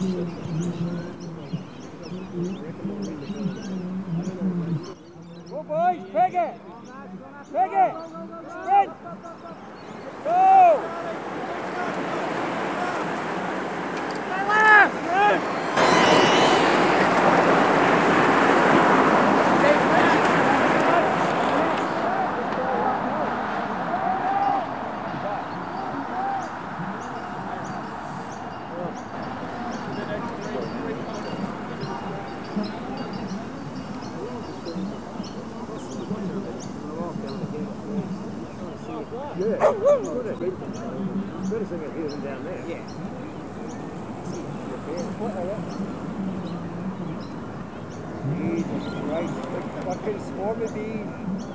Go, boys, pick it! Pick it! Sprint! Go! My left! Run! Good. Good. Good as thing is hitting down there. Yeah. Jesus Christ. What could score would be?